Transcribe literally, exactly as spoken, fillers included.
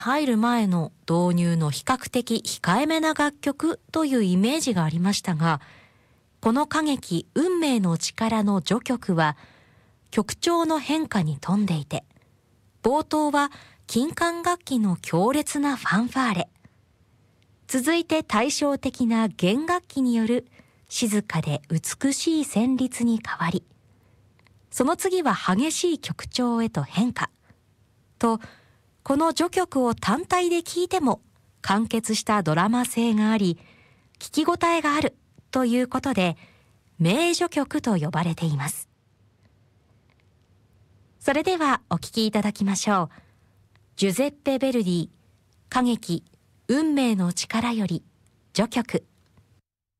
入る前の導入の比較的控えめな楽曲というイメージがありましたが、この歌劇運命の力の序曲は曲調の変化に富んでいて、冒頭は金管楽器の強烈なファンファーレ、続いて対照的な弦楽器による静かで美しい旋律に変わり、その次は激しい曲調へと変化と、この序曲を単体で聴いても完結したドラマ性があり、聞き応えがあるということで名序曲と呼ばれています。それではお聴きいただきましょう。ジュゼッペ・ヴェルディ歌劇運命の力より序曲。